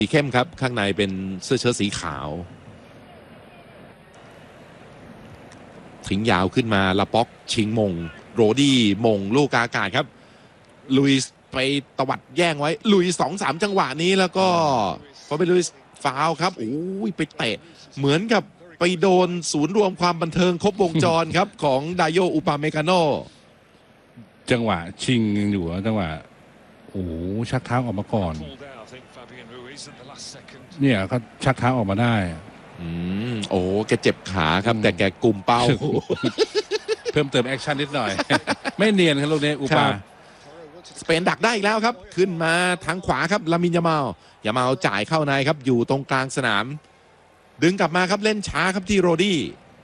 สีเข้มครับข้างในเป็นเสื้อเชิ้ตสีขาวทิ้งยาวขึ้นมาลาป็อกชิงมงโรดี้มงลูกอากาศครับลุยส์ไปตวัดแย่งไว้ลุยส์2-3 จังหวะนี้แล้วก็พอไปลุยส์ฟาวครับโอ้ยไปเตะเหมือนกับไปโดนศูนย์รวมความบันเทิงครบวงจรครับของไดโยอุปาเมกาโนจังหวะชิงยังอยู่จังหวะโอ้ชักเท้าออกมาก่อนเนี่ยเขาชักเท้าออกมาได้โอ้แกเจ็บขาครับแต่แกกลุ่มเป้าเพิ่มเติมแอคชั่นนิดหน่อย ไม่เนียนครับลูกนี้อุปาสเปนดักได้อีกแล้วครับขึ้นมาทางขวาครับลามินยามาลจ่ายเข้าในครับอยู่ตรงกลางสนามดึงกลับมาครับเล่นช้าครับที่โรดี้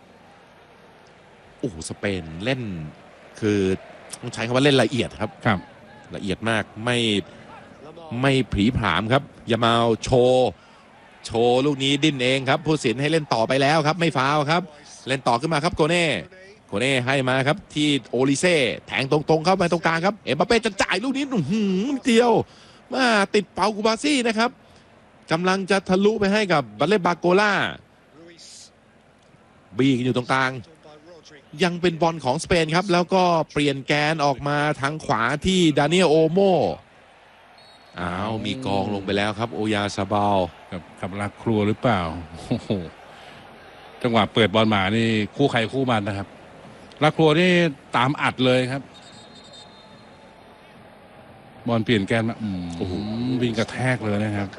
โอ้สเปนเล่นคือต้องใช้คำว่าเล่นละเอียดครับละเอียดมากไม่ผีผามครับยามาลโชว์ลูกนี้ดิ้นเองครับผู้สินให้เล่นต่อไปแล้วครับไม่ฟาวครับเล่นต่อขึ้นมาครับโกเน่ให้มาครับที่โอลิเซ่แทงตรงๆเข้าไปตรงกลางครับเอ็มบัปเป้จะจ่ายลูกนี้เดียวมาติดเปากูบาซี่นะครับกำลังจะทะลุไปให้กับบัลเล่บาโกล่าบีกันอยู่ตรงกลางยังเป็นบอลของสเปนครับแล้วก็เปลี่ยนแกนออกมาทางขวาที่ดานิเอลโอโมมีกองลงไปแล้วครับโอยาซาบาลกับลาครัวหรือเปล่าจังหวะเปิดบอลมานี่คู่ใครคู่มันนะครับลาครัวนี่ตามอัดเลยครับบอลเปลี่ยนแกนมาวิ่งกระแทกเลยนะครับ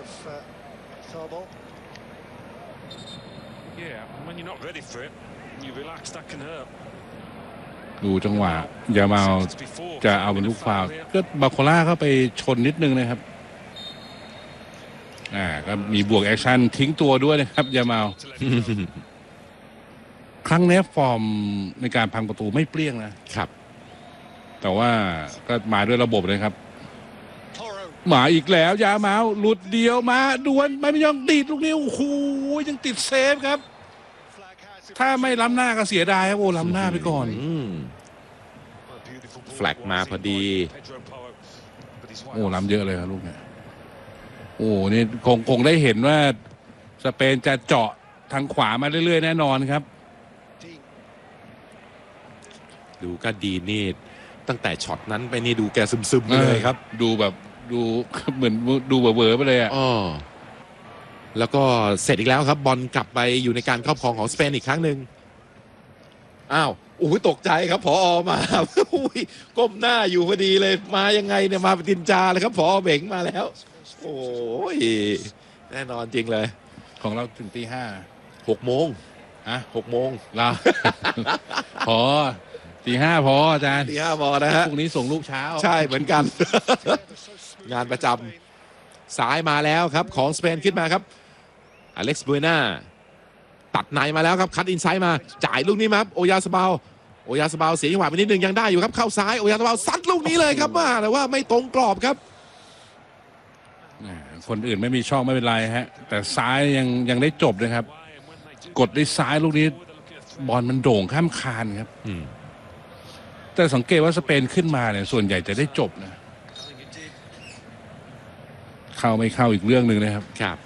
ดูจังหวะยามาลจะเอาเป็นลูกฟาวล์ก็บาโคล่าเข้าไปชนนิดนึงนะครับก็มีบวกแอคชั่นทิ้งตัวด้วยนะครับยามาล ครั้งนี้ฟอร์มในการพังประตูไม่เปรี้ยงนะครับแต่ว่าก็มาด้วยระบบเลยครับมาอีกแล้วยามาลหลุดเดียวมาดวลไม่ยอมดีดลูกนี้โอ้โหยังติดเซฟครับถ้าไม่ล้ำหน้าก็เสียดายครับโอ้ล้ำหน้าไปก่อนแฟลกมาพอดีโอ้ล้ำเยอะเลยครับลูกเนี่ยโอ้นี่คงได้เห็นว่าสเปนจะเจาะทางขวามาเรื่อยๆแน่นอนครับดูก็ดีนี่ตั้งแต่ช็อตนั้นไปนี่ดูแกซึมๆเลยครับดูแบบดูเหมือนดูเวอร์ไปเลยแล้วก็เสร็จอีกแล้วครับบอลกลับไปอยู่ในการครอบครองของสเปนอีกครั้งหนึ่งตกใจครับผอ.มาก้มหน้าอยู่พอดีเลยมายังไงเนี่ยมาเป็นตินจาเลยครับผอ.เบ่งมาแล้วโอ้ยแน่นอนจริงเลยของเราถึงตี 5 6 โมง6 โมงเราพอตี 5พออาจารย์ตี 5พอนะฮะพรุ่งนี้ส่งลูกเช้าใช่เหมือนกัน งานประจำซ้ายมาแล้วครับของสเปนขึ้นมาครับอเล็กซ์บูน่าตัดในมาแล้วครับคัดอินไซด์มาจ่ายลูกนี้มาโอยาสบาลเสียจังหวะไปนิดนึงยังได้อยู่ครับเข้าซ้ายโอยาสบาลซัดลูกนี้เลยครับแต่ว่าไม่ตรงกรอบครับคนอื่นไม่มีช่องไม่เป็นไรฮะแต่ซ้ายยังได้จบนะครับกดได้ซ้ายลูกนี้บอลมันโด่งข้ามคานครับแต่สังเกตว่าสเปนขึ้นมาเนี่ยส่วนใหญ่จะได้จบนะเข้าไม่เข้าอีกเรื่องหนึ่งนะครับ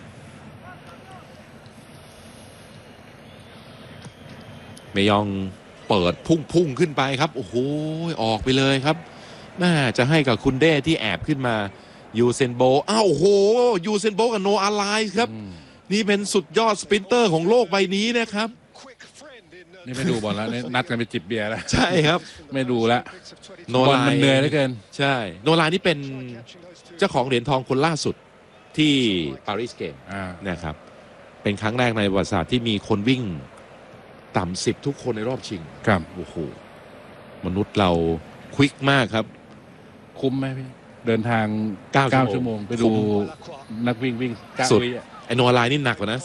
เมยองเปิดพุ่งขึ้นไปครับโอ้โหออกไปเลยครับน่าจะให้กับคุณเด้ที่แอบขึ้นมายูเซนโบโอ้โหยูเซนโบกับโนอาไลส์ครับนี่เป็นสุดยอดสปรินเตอร์ของโลกใบนี้นะครับนี่ไม่ดูบอลแล้วนัดกันไปจิบเบียร์แล้วใช่ครับไม่ดูแล้วโนไลน์มันเหนื่อยเหลือเกินใช่โนไลน์นี่เป็นเจ้าของเหรียญทองคนล่าสุดที่ปารีสเกมนะครับเป็นครั้งแรกในประวัติศาสตร์ที่มีคนวิ่งต่ำ10ทุกคนในรอบชิงครับโอ้โหมนุษย์เราควิกมากครับคุ้มไหมพี่เดินทาง9 ชั่วโมงไปดูนักวิ่งสุดไอโนไลน์นี่หนักกว่านะ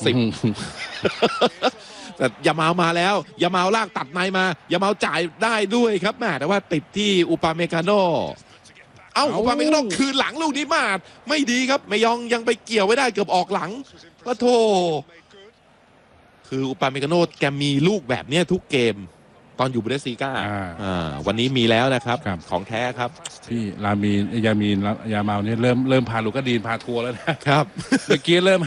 10แต่ยามาลมาแล้วยามาลลากตัดในมายามาลจ่ายได้ด้วยครับแม่แต่ว่าติดที่อุปาเมกาโนอุปาเมกาโนคืนหลังลูกนี้มาไม่ดีครับเมยองยังไปเกี่ยวไว้ได้เกือบออกหลังก็โทคืออุปาเมกาโนแกมีลูกแบบนี้ทุกเกมตอนอยู่บุนเดสลีกาอ่าวันนี้มีแล้วนะครับครับของแท้ครับพี่ยามีนยาเมาเนี่ยเริ่มพาลูกาดีนพาทัวร์แล้วนะครับ เมื่อกี้เริ่ม